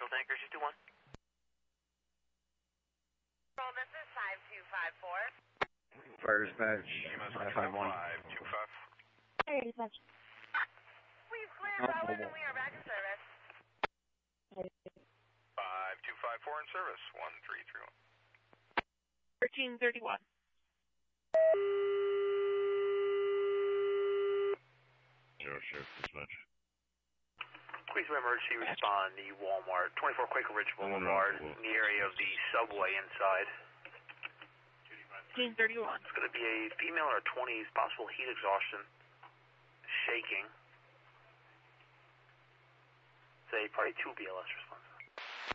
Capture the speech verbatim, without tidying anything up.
fuel tanker, six two one. Well, this is five two five four. Fire dispatch, five five one. five two five. Fire dispatch. We've cleared Broward and we are back in service. five two five four in service, one three three one. thirteen thirty-one. Zero Sheriff Dispatch. Please emergency respond the Walmart, twenty-four Quaker Ridge Boulevard, in the area of the subway inside. fifteen thirty-one. It's going to be a female in her twenties, possible heat exhaustion, shaking. Say probably two B L S or